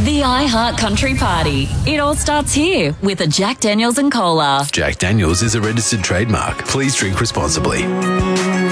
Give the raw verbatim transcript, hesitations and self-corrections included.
The iHeart Country Party. It all starts here with a Jack Daniels and Cola. Jack Daniels is a registered trademark. Please drink responsibly.